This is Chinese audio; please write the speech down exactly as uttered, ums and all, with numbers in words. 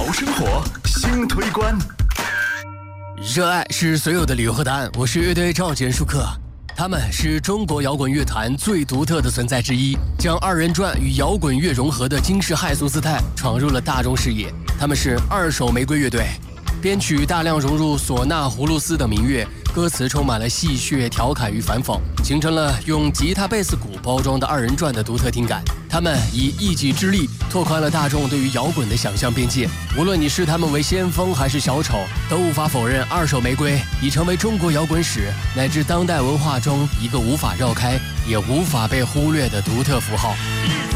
潮生活新推关。 热爱是所有的理由和答案。我是乐队赵简舒克，他们是中国摇滚乐坛最独特的存在之一，将二人转与摇滚乐融合的惊世骇俗姿态闯入了大众视野。他们是二手玫瑰乐队，编曲大量融入唢呐、葫芦丝等民乐，歌词充满了戏谑、调侃与反讽，形成了用吉他、贝斯、鼓包装的二人转的独特听感。他们以一己之力拓宽了大众对于摇滚的想象边界。无论你视他们为先锋还是小丑，都无法否认二手玫瑰已成为中国摇滚史乃至当代文化中一个无法绕开也无法被忽略的独特符号。